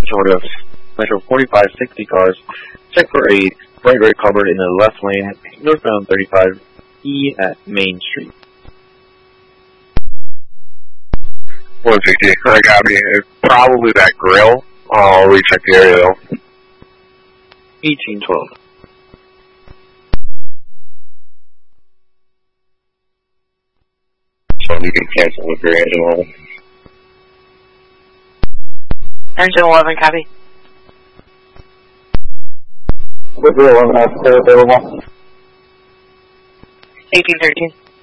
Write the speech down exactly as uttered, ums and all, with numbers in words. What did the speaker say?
short of Metro forty-five sixty cars. Check for a bright red covered in the left lane, northbound thirty-five E at Main Street. one sixty, I got me. It's probably that grill. I'll recheck the area though. eighteen twelve. So you can cancel with your engine eleven. Engine eleven, copy. With the eleven, that's clear available. eighteen thirteen.